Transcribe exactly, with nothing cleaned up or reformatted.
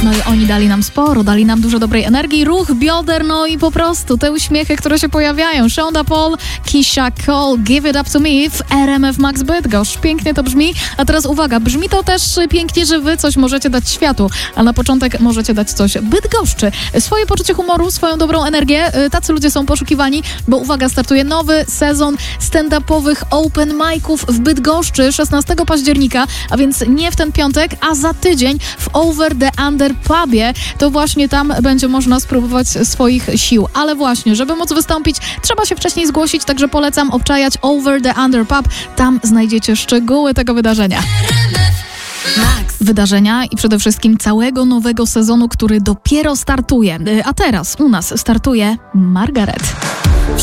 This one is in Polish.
No i oni dali nam sporo, dali nam dużo dobrej energii, ruch bioder, no i po prostu te uśmiechy, które się pojawiają. Shonda Paul, Keisha Cole, Give It Up To Me w R M F Max Bydgoszcz. Pięknie to brzmi, a teraz uwaga, brzmi to też pięknie, że wy coś możecie dać światu, a na początek możecie dać coś Bydgoszczy. Swoje poczucie humoru, swoją dobrą energię, tacy ludzie są poszukiwani, bo uwaga, startuje nowy sezon stand-upowych open mic'ów w Bydgoszczy szesnastego października, a więc nie w ten piątek, a za tydzień w Over the Under Pubie. To właśnie tam będzie można spróbować swoich sił. Ale właśnie, żeby móc wystąpić, trzeba się wcześniej zgłosić, także polecam obczajać Over the Under Pub. Tam znajdziecie szczegóły tego wydarzenia. Max. Wydarzenia i przede wszystkim całego nowego sezonu, który dopiero startuje. A teraz u nas startuje Margaret.